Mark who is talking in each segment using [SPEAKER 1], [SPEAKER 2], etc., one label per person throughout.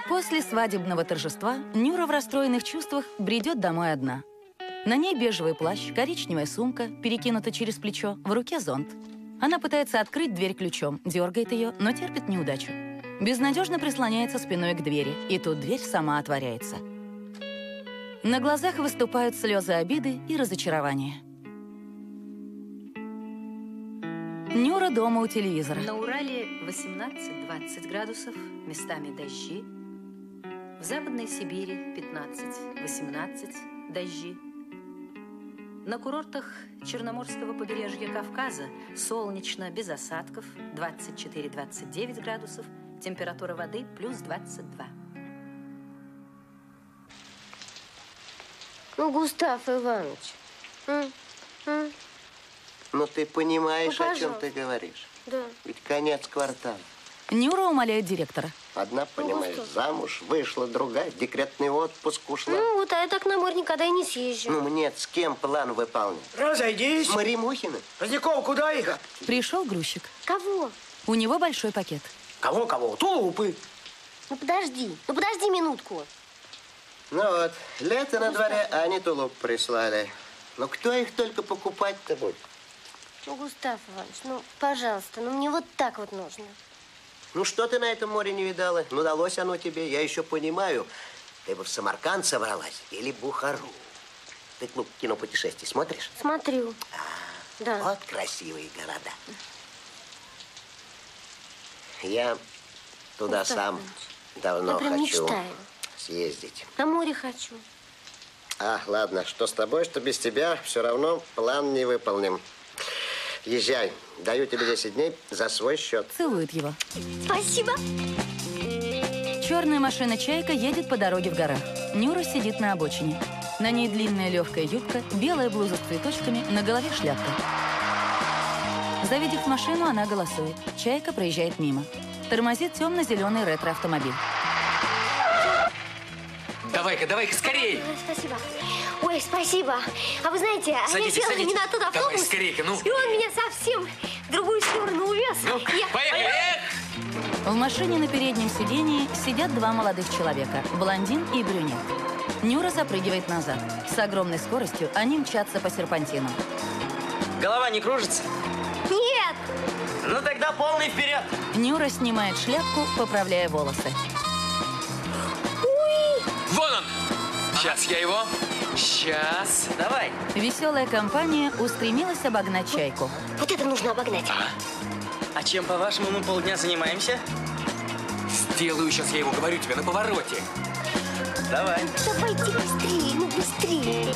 [SPEAKER 1] После свадебного торжества Нюра в расстроенных чувствах бредет домой одна. На ней бежевый плащ, коричневая сумка, перекинута через плечо, в руке зонт. Она пытается открыть дверь ключом, дергает ее, но терпит неудачу. Безнадежно прислоняется спиной к двери, и тут дверь сама отворяется. На глазах выступают слезы обиды и разочарования. Нюра дома у телевизора.
[SPEAKER 2] На Урале 18-20 градусов, местами дожди. В Западной Сибири 15-18 дожди. На курортах Черноморского побережья Кавказа солнечно, без осадков, 24-29 градусов, температура воды плюс 22.
[SPEAKER 3] Ну, Густав Иванович.
[SPEAKER 4] Ну, ты понимаешь,
[SPEAKER 3] Ну,
[SPEAKER 4] о чем ты говоришь?
[SPEAKER 3] Да.
[SPEAKER 4] Ведь конец квартала.
[SPEAKER 1] Нюра умоляет директора.
[SPEAKER 4] Одна, понимаешь, замуж вышла, другая декретный отпуск ушла.
[SPEAKER 3] Ну вот, а я так на море никогда и не съезжу.
[SPEAKER 4] Ну, мне с кем план выполнить?
[SPEAKER 5] Разойдись.
[SPEAKER 4] С Марией Мухиной.
[SPEAKER 5] Поздняков, куда их?
[SPEAKER 1] Пришел грузчик.
[SPEAKER 3] Кого?
[SPEAKER 1] У него большой пакет.
[SPEAKER 5] Кого? Тулупы.
[SPEAKER 3] Ну подожди минутку.
[SPEAKER 4] Ну вот, лето на дворе, а они тулуп прислали. Ну, кто их только покупать-то будет?
[SPEAKER 3] Ну, Густав Иванович, ну, пожалуйста, ну мне вот так вот нужно.
[SPEAKER 4] Ну, что ты на этом море не видала? Ну, далось оно тебе, я еще понимаю. Ты бы в Самарканд собралась или Бухару. Ты клуб кинопутешествий смотришь?
[SPEAKER 3] Смотрю. Да.
[SPEAKER 4] Вот красивые города. Я туда
[SPEAKER 3] Густав
[SPEAKER 4] сам
[SPEAKER 3] Иванович,
[SPEAKER 4] давно
[SPEAKER 3] я прям
[SPEAKER 4] хочу
[SPEAKER 3] мечтаю.
[SPEAKER 4] съездить.
[SPEAKER 3] На море хочу.
[SPEAKER 4] А, ладно, что с тобой, что без тебя, все равно план не выполним. Езжай, даю тебе 10 дней за свой счет.
[SPEAKER 1] Целует его.
[SPEAKER 3] Спасибо.
[SPEAKER 1] Черная машина «Чайка» едет по дороге в горах. Нюра сидит на обочине. На ней длинная легкая юбка, белая блуза с цветочками, на голове шляпка. Завидев машину, она голосует. «Чайка» проезжает мимо. Тормозит темно-зеленый ретро-автомобиль.
[SPEAKER 6] Давай-ка, скорей!
[SPEAKER 3] Спасибо. Ой, спасибо. А вы знаете,
[SPEAKER 6] Садитесь,
[SPEAKER 3] я села
[SPEAKER 6] садитесь.
[SPEAKER 3] не на тот автобус.
[SPEAKER 6] Давай, скорей-ка, ну.
[SPEAKER 3] И он меня совсем в другую сторону увез.
[SPEAKER 6] Ну, поехали!
[SPEAKER 1] В машине на переднем сидении сидят два молодых человека – блондин и брюнет. Нюра запрыгивает назад. С огромной скоростью они мчатся по серпантину.
[SPEAKER 6] Голова не кружится?
[SPEAKER 3] Нет!
[SPEAKER 6] Ну тогда полный вперед!
[SPEAKER 1] Нюра снимает шляпку, поправляя волосы.
[SPEAKER 6] Вон он! Сейчас я его. Сейчас. Давай.
[SPEAKER 1] Веселая компания устремилась обогнать «Чайку».
[SPEAKER 3] Вот это нужно обогнать.
[SPEAKER 6] А чем, по-вашему, мы полдня занимаемся? Сделаю сейчас, я его говорю тебе, на повороте. Давай.
[SPEAKER 3] Давайте быстрее, ну быстрее.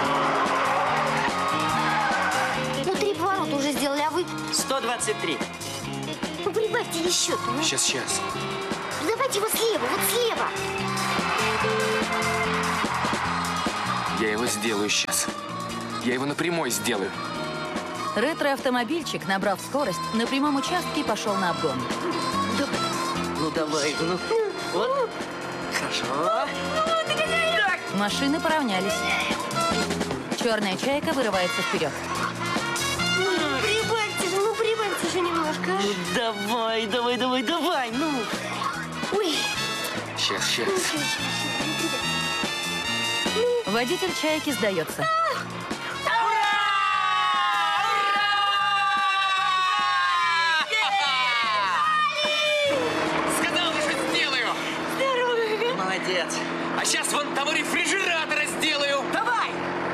[SPEAKER 3] Ну 3 поворота уже сделали, а вы...
[SPEAKER 6] 123.
[SPEAKER 3] Ну прибавьте еще-то. Ну.
[SPEAKER 6] Сейчас.
[SPEAKER 3] Ну, давайте его слева, вот слева.
[SPEAKER 6] Я его сделаю сейчас. Я его напрямую сделаю.
[SPEAKER 1] Ретро-автомобильчик, набрав скорость, на прямом участке пошел на обгон.
[SPEAKER 6] Ну давай, ну. Вот. Хорошо.
[SPEAKER 1] Машины поравнялись. Черная «Чайка» вырывается вперед.
[SPEAKER 3] Прибавьте еще немножко.
[SPEAKER 6] Ну давай, ну.
[SPEAKER 3] Ой.
[SPEAKER 6] Сейчас.
[SPEAKER 1] Водитель «Чайки» сдается.
[SPEAKER 6] Сказал же, что сделаю.
[SPEAKER 3] Здорово.
[SPEAKER 6] Молодец. А сейчас вон того рефрижератора сделаю. Давай.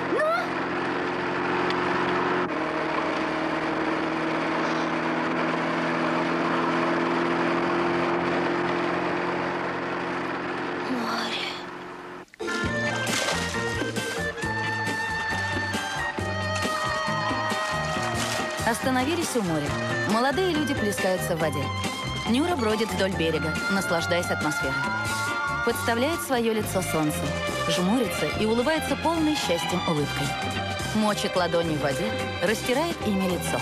[SPEAKER 1] Остановились у моря. Молодые люди плескаются в воде. Нюра бродит вдоль берега, наслаждаясь атмосферой. Подставляет свое лицо солнцу, жмурится и улыбается полной счастьем улыбкой. Мочит ладони в воде, растирает ими лицо.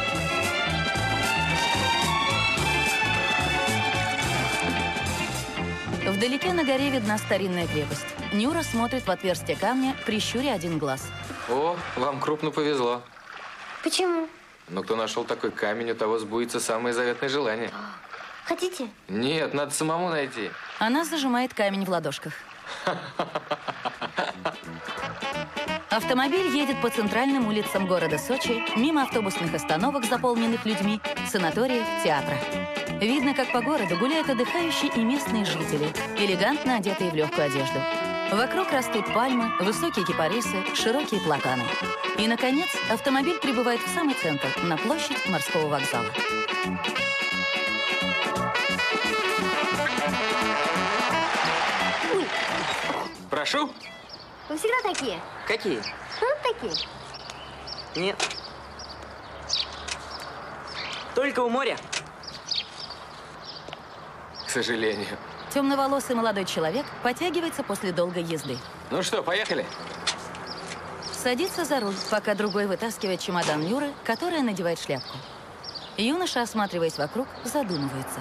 [SPEAKER 1] Вдалеке на горе видна старинная крепость. Нюра смотрит в отверстие камня, прищуря один глаз.
[SPEAKER 7] О, вам крупно повезло.
[SPEAKER 3] Почему?
[SPEAKER 7] Но кто нашел такой камень, у того сбудется самое заветное желание.
[SPEAKER 3] Хотите?
[SPEAKER 7] Нет, надо самому найти.
[SPEAKER 1] Она зажимает камень в ладошках. Автомобиль едет по центральным улицам города Сочи, мимо автобусных остановок, заполненных людьми, санаториев, театра. Видно, как по городу гуляют отдыхающие и местные жители, элегантно одетые в легкую одежду. Вокруг растут пальмы, высокие кипарисы, широкие платаны. И, наконец, автомобиль прибывает в самый центр, на площадь морского вокзала.
[SPEAKER 3] Ой,
[SPEAKER 6] Прошу.
[SPEAKER 3] вы всегда такие?
[SPEAKER 6] Какие?
[SPEAKER 3] Вот такие.
[SPEAKER 6] Нет. Только у моря.
[SPEAKER 7] К сожалению.
[SPEAKER 1] Темноволосый молодой человек потягивается после долгой езды.
[SPEAKER 7] Ну что, поехали?
[SPEAKER 1] Садится за руль, пока другой вытаскивает чемодан Нюры, которая надевает шляпку. Юноша, осматриваясь вокруг, задумывается.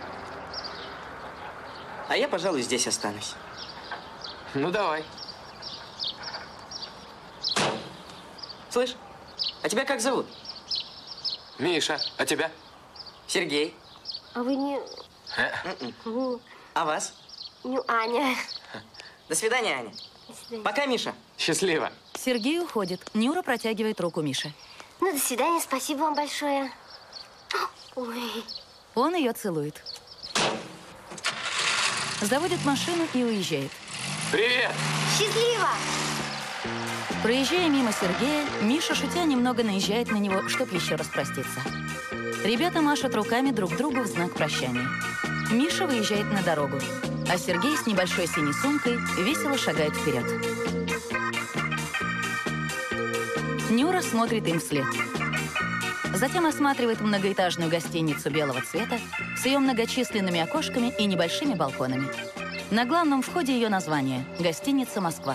[SPEAKER 6] А я, пожалуй, здесь останусь.
[SPEAKER 7] Ну, давай.
[SPEAKER 6] Слышь, а тебя как зовут?
[SPEAKER 7] Миша, а тебя?
[SPEAKER 6] Сергей.
[SPEAKER 3] А вы не... Ну,
[SPEAKER 6] А вас?
[SPEAKER 3] ну, Аня.
[SPEAKER 6] До свидания, Аня.
[SPEAKER 3] До свидания.
[SPEAKER 6] Пока, Миша.
[SPEAKER 7] Счастливо.
[SPEAKER 1] Сергей уходит. Нюра протягивает руку Мише.
[SPEAKER 3] Ну, до свидания, спасибо вам большое. Ой.
[SPEAKER 1] Он ее целует. Заводит машину и уезжает.
[SPEAKER 7] Привет!
[SPEAKER 3] Счастливо!
[SPEAKER 1] Проезжая мимо Сергея, Миша, шутя, немного наезжает на него, чтоб еще раз проститься. Ребята машут руками друг другу в знак прощания. Миша выезжает на дорогу, а Сергей с небольшой синей сумкой весело шагает вперед. Нюра смотрит им вслед. Затем осматривает многоэтажную гостиницу белого цвета с ее многочисленными окошками и небольшими балконами. На главном входе ее название – гостиница «Москва».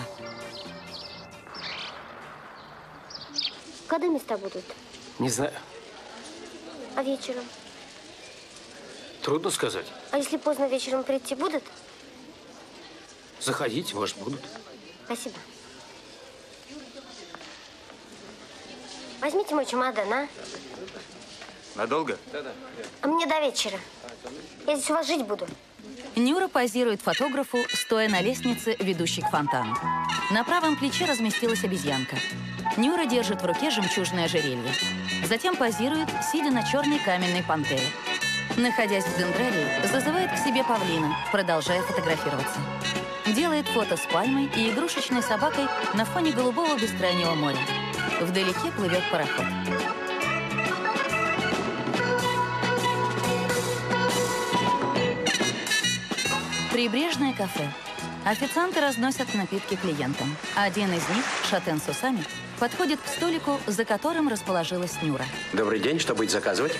[SPEAKER 3] Когда места будут?
[SPEAKER 5] Не знаю.
[SPEAKER 3] А вечером?
[SPEAKER 5] Трудно сказать.
[SPEAKER 3] А если поздно вечером прийти будут?
[SPEAKER 5] Заходите, может, будут.
[SPEAKER 3] Спасибо. Возьмите мой чемодан, а?
[SPEAKER 8] Надолго?
[SPEAKER 3] А мне до вечера. Я здесь у вас жить буду.
[SPEAKER 1] Нюра позирует фотографу, стоя на лестнице, ведущей к фонтану. На правом плече разместилась обезьянка. Нюра держит в руке жемчужное ожерелье. Затем позирует, сидя на черной каменной пантере. Находясь в дендрарии, зазывает к себе павлина, продолжая фотографироваться. Делает фото с пальмой и игрушечной собакой на фоне голубого бескрайнего моря. Вдалеке плывет пароход. Прибрежное кафе. Официанты разносят напитки клиентам. Один из них, шатен с усами, подходит к столику, за которым расположилась Нюра.
[SPEAKER 8] Добрый день, что будете заказывать?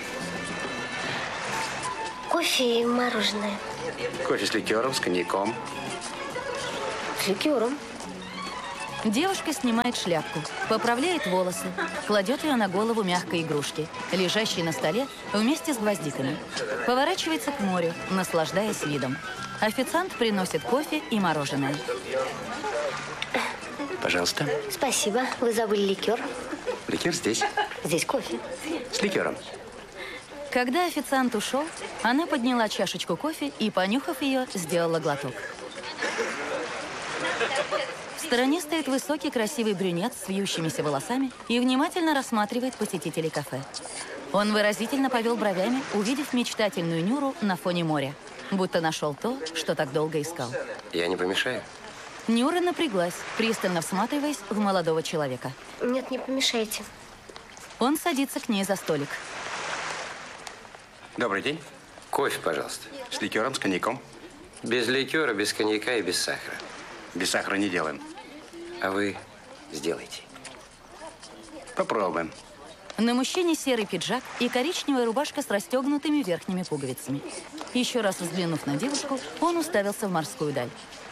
[SPEAKER 3] Кофе и мороженое.
[SPEAKER 8] Кофе с ликером, с коньяком.
[SPEAKER 3] С ликером.
[SPEAKER 1] Девушка снимает шляпку, поправляет волосы, кладет ее на голову мягкой игрушки, лежащей на столе вместе с гвоздиками. Поворачивается к морю, наслаждаясь видом. Официант приносит кофе и мороженое.
[SPEAKER 8] Пожалуйста.
[SPEAKER 3] Спасибо. Вы забыли ликер.
[SPEAKER 8] Ликер здесь.
[SPEAKER 3] Здесь кофе.
[SPEAKER 8] С ликером.
[SPEAKER 1] Когда официант ушел, она подняла чашечку кофе и, понюхав ее, сделала глоток. В стороне стоит высокий красивый брюнет с вьющимися волосами и внимательно рассматривает посетителей кафе. Он выразительно повел бровями, увидев мечтательную Нюру на фоне моря, будто нашел то, что так долго искал.
[SPEAKER 8] Я не помешаю?
[SPEAKER 1] Нюра напряглась, пристально всматриваясь в молодого человека.
[SPEAKER 3] Нет, не помешайте.
[SPEAKER 1] Он садится к ней за столик.
[SPEAKER 8] Добрый день. Кофе, пожалуйста. С ликером, с коньяком.
[SPEAKER 9] Без ликера, без коньяка и без сахара.
[SPEAKER 8] Без сахара не делаем.
[SPEAKER 9] А вы сделайте.
[SPEAKER 8] Попробуем.
[SPEAKER 1] На мужчине серый пиджак и коричневая рубашка с расстегнутыми верхними пуговицами. Еще раз взглянув на девушку, он уставился в морскую даль.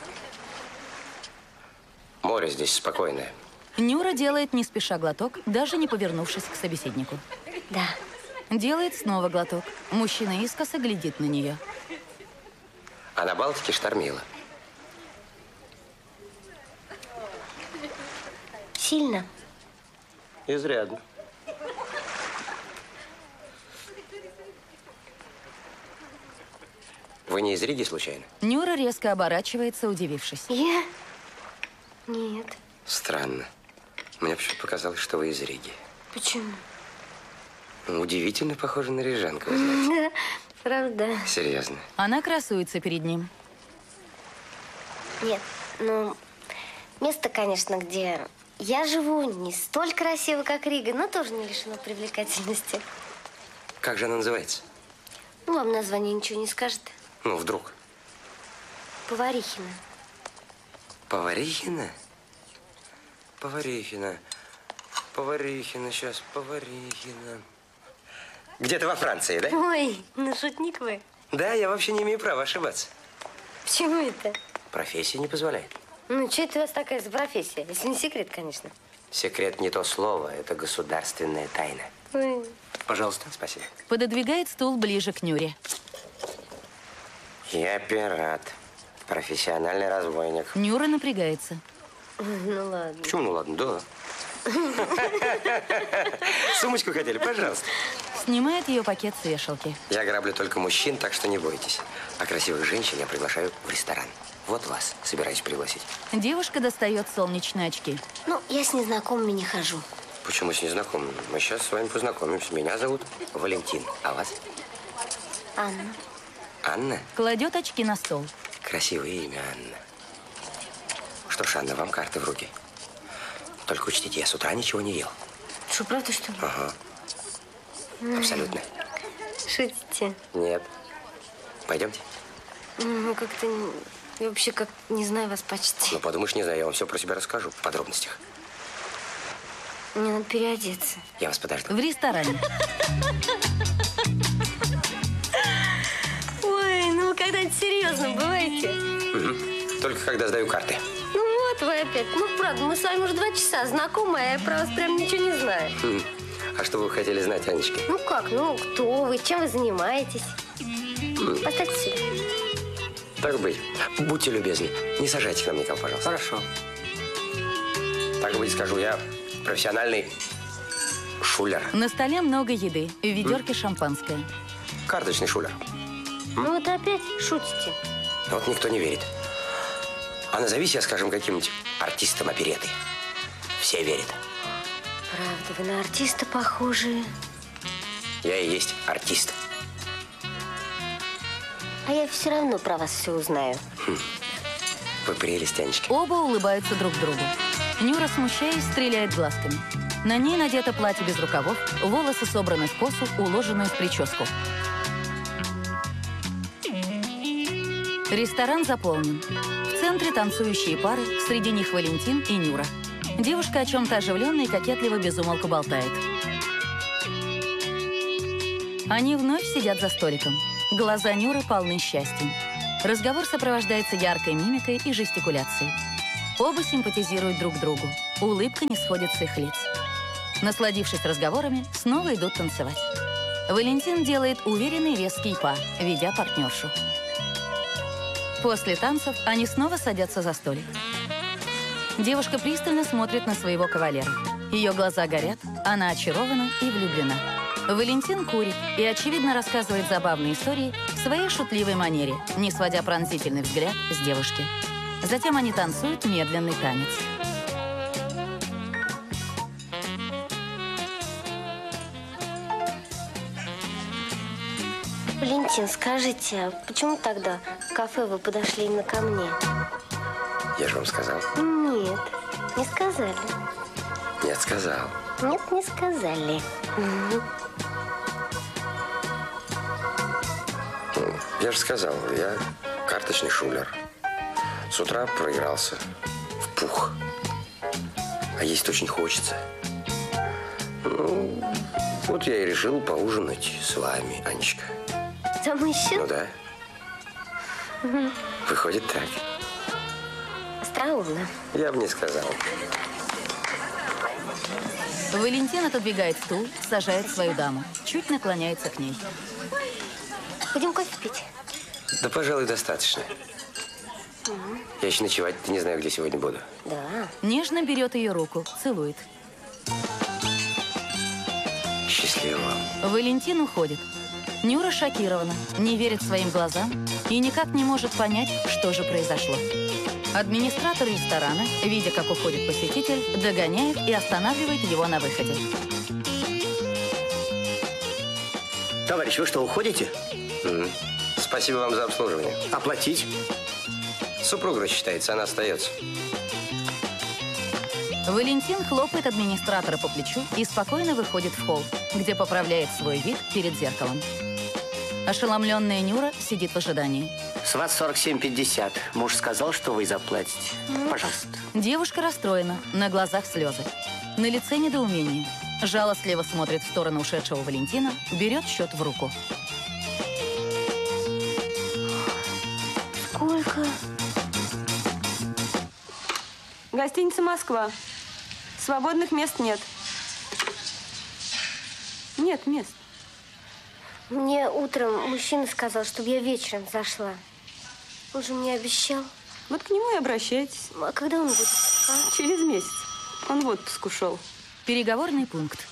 [SPEAKER 9] Море здесь спокойное.
[SPEAKER 1] Нюра делает не спеша глоток, даже не повернувшись к собеседнику.
[SPEAKER 3] Да.
[SPEAKER 1] Делает снова глоток. Мужчина искоса глядит на нее.
[SPEAKER 9] А на Балтике штормило.
[SPEAKER 3] Сильно?
[SPEAKER 4] Изрядно.
[SPEAKER 9] Вы не из Риги, случайно?
[SPEAKER 1] Нюра резко оборачивается, удивившись.
[SPEAKER 3] Я? Нет.
[SPEAKER 9] Странно. Мне почему-то показалось, что вы из Риги.
[SPEAKER 3] Почему?
[SPEAKER 9] Ну, удивительно похожа на рижанку, вы знаете.
[SPEAKER 3] Да, правда.
[SPEAKER 9] Серьезно.
[SPEAKER 1] Она красуется перед ним.
[SPEAKER 3] Нет, ну, место, конечно, где я живу, не столь красиво, как Рига, но тоже не лишено привлекательности.
[SPEAKER 9] Как же она называется?
[SPEAKER 3] Ну, вам название ничего не скажет.
[SPEAKER 9] Ну, вдруг.
[SPEAKER 3] Поварихина.
[SPEAKER 9] Поварихина? Поварихина. Поварихина, сейчас, Поварихина. Где-то во Франции, да?
[SPEAKER 3] Ой, ну шутник вы.
[SPEAKER 9] Да, я вообще не имею права ошибаться.
[SPEAKER 3] Почему это?
[SPEAKER 9] Профессия не позволяет.
[SPEAKER 3] Ну, что это у вас такая за профессия? Если не секрет, конечно.
[SPEAKER 9] Секрет не то слово, это государственная тайна.
[SPEAKER 3] Ой.
[SPEAKER 9] Пожалуйста. Спасибо.
[SPEAKER 1] Пододвигает стул ближе к Нюре.
[SPEAKER 9] Я пират. Профессиональный разбойник.
[SPEAKER 1] Нюра напрягается.
[SPEAKER 3] Ну, ладно.
[SPEAKER 9] Почему? Ну ладно, да. Сумочку хотели? Пожалуйста.
[SPEAKER 1] Снимает ее пакет с вешалки.
[SPEAKER 9] Я граблю только мужчин, так что не бойтесь. А красивых женщин я приглашаю в ресторан. Вот вас собираюсь пригласить.
[SPEAKER 1] Девушка достает солнечные очки.
[SPEAKER 3] Ну, я с незнакомыми не хожу.
[SPEAKER 9] Почему с незнакомым? Мы сейчас с вами познакомимся. Меня зовут Валентин. А вас?
[SPEAKER 3] Анна.
[SPEAKER 9] Анна?
[SPEAKER 1] Кладет очки на стол.
[SPEAKER 9] Красивое имя, Анна. Что ж, Анна, вам карты в руки. Только учтите, я с утра ничего не ел.
[SPEAKER 3] Что, правда, что ли?
[SPEAKER 9] Ага. Абсолютно.
[SPEAKER 3] Шутите?
[SPEAKER 9] Нет. Пойдемте.
[SPEAKER 3] Ну, как-то... Я вообще как не знаю вас почти.
[SPEAKER 9] Ну, подумаешь, не знаю, я вам все про себя расскажу в подробностях.
[SPEAKER 3] Мне надо переодеться.
[SPEAKER 9] Я вас подожду.
[SPEAKER 1] В ресторане.
[SPEAKER 3] Ой, ну вы когда-нибудь серьезно бываете?
[SPEAKER 9] Угу. Только когда сдаю карты.
[SPEAKER 3] Ну вот вы опять. Ну, правда, мы с вами уже 2 часа знакомы, а я про вас прям ничего не знаю.
[SPEAKER 9] А что вы хотели знать, Анечка?
[SPEAKER 3] Ну как, ну кто вы, чем вы занимаетесь? Поставьте сюда.
[SPEAKER 9] Так быть. Будьте любезны, не сажайте к нам никого, пожалуйста.
[SPEAKER 5] Хорошо.
[SPEAKER 9] Так быть, скажу, я профессиональный шулер.
[SPEAKER 1] На столе много еды. В ведерке шампанское.
[SPEAKER 9] Карточный шулер.
[SPEAKER 3] Ну вот опять шутите.
[SPEAKER 9] Вот никто не верит. А назовись я, скажем, каким-нибудь артистом опереты. Все верят.
[SPEAKER 3] Правда, вы на артиста похожи.
[SPEAKER 9] Я и есть артист.
[SPEAKER 3] А я все равно про вас все узнаю.
[SPEAKER 9] Вы прелесть, Анечка.
[SPEAKER 1] Оба улыбаются друг другу. Нюра, смущаясь, стреляет глазками. На ней надето платье без рукавов, волосы собраны в косу, уложенные в прическу. Ресторан заполнен. В центре танцующие пары, среди них Валентин и Нюра. Девушка о чем-то оживленно и кокетливо без умолку болтает. Они вновь сидят за столиком. Глаза Нюры полны счастьем. Разговор сопровождается яркой мимикой и жестикуляцией. Оба симпатизируют друг другу. Улыбка не сходит с их лиц. Насладившись разговорами, снова идут танцевать. Валентин делает уверенный резкий па, ведя партнершу. После танцев они снова садятся за столик. Девушка пристально смотрит на своего кавалера. Ее глаза горят, она очарована и влюблена. Валентин курит и, очевидно, рассказывает забавные истории в своей шутливой манере, не сводя пронзительный взгляд с девушки. Затем они танцуют медленный танец.
[SPEAKER 3] Валентин, скажите, а почему тогда в кафе вы подошли именно ко мне?
[SPEAKER 9] Я же вам сказал.
[SPEAKER 3] Нет, не сказали.
[SPEAKER 9] Нет, сказал.
[SPEAKER 3] Нет, не сказали.
[SPEAKER 9] Я же сказал, я карточный шулер. С утра проигрался в пух. А есть очень хочется. Ну, вот я и решил поужинать с вами, Анечка.
[SPEAKER 3] За мой счет?
[SPEAKER 9] Ну да. Выходит так.
[SPEAKER 3] Остроумно.
[SPEAKER 9] Я бы не сказал.
[SPEAKER 1] Валентин отодвигает стул, сажает свою даму. Чуть наклоняется к ней.
[SPEAKER 3] Будем кофе пить?
[SPEAKER 9] Да, пожалуй, достаточно. Я еще ночевать-то не знаю, где сегодня буду.
[SPEAKER 3] Да.
[SPEAKER 1] Нежно берет ее руку, целует.
[SPEAKER 9] Счастливо вам.
[SPEAKER 1] Валентин уходит. Нюра шокирована, не верит своим глазам и никак не может понять, что же произошло. Администратор ресторана, видя, как уходит посетитель, догоняет и останавливает его на выходе.
[SPEAKER 5] Товарищ, вы что, уходите?
[SPEAKER 9] Спасибо вам за обслуживание.
[SPEAKER 5] Оплатить?
[SPEAKER 9] Супруга рассчитается, она остается.
[SPEAKER 1] Валентин хлопает администратора по плечу и спокойно выходит в холл, где поправляет свой вид перед зеркалом. Ошеломленная Нюра сидит в ожидании.
[SPEAKER 5] С вас 47,50. Муж сказал, что вы заплатите. Пожалуйста.
[SPEAKER 1] Девушка расстроена, на глазах слезы. На лице недоумение. Жалостливо смотрит в сторону ушедшего Валентина, берет счет в руку.
[SPEAKER 3] Сколько?
[SPEAKER 10] Гостиница «Москва». Свободных мест нет. Нет мест.
[SPEAKER 3] Мне утром мужчина сказал, чтобы я вечером зашла. Он же мне обещал.
[SPEAKER 10] Вот к нему и обращайтесь.
[SPEAKER 3] А когда он будет?
[SPEAKER 10] Через месяц. Он в отпуск ушел.
[SPEAKER 1] Переговорный пункт.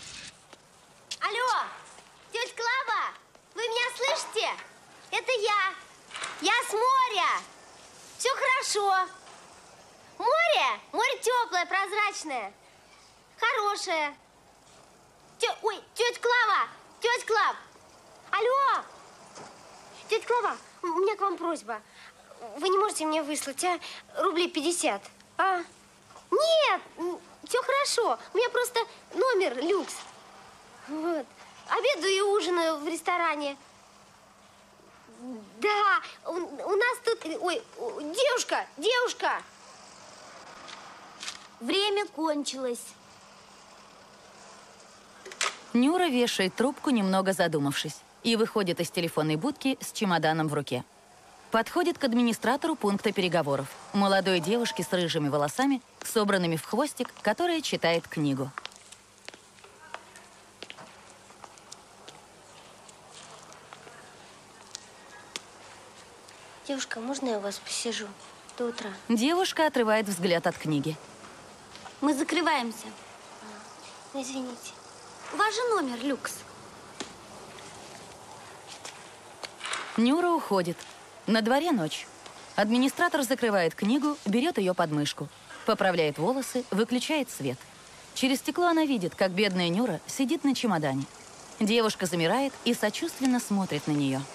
[SPEAKER 3] Алло, тетя Клава, вы меня слышите? Это я. Я с моря. Все хорошо. Море? Море теплое, прозрачное. Хорошее. Ой, тетя Клава, тетя Клав. Алло. Тетя Клава, у меня к вам просьба. Вы не можете мне выслать, рублей 50, а? Нет, все хорошо. У меня просто номер люкс. Вот. Обедаю и ужинаю в ресторане. Да, у нас тут... Ой, девушка! Время кончилось.
[SPEAKER 1] Нюра вешает трубку, немного задумавшись, и выходит из телефонной будки с чемоданом в руке. Подходит к администратору пункта переговоров, молодой девушке с рыжими волосами, собранными в хвостик, которая читает книгу.
[SPEAKER 3] Девушка, можно я у вас посижу до утра?
[SPEAKER 1] Девушка отрывает взгляд от книги.
[SPEAKER 3] Мы закрываемся. Извините. Ваш же номер, люкс.
[SPEAKER 1] Нюра уходит. На дворе ночь. Администратор закрывает книгу, берет ее под мышку, поправляет волосы, выключает свет. Через стекло она видит, как бедная Нюра сидит на чемодане. Девушка замирает и сочувственно смотрит на нее.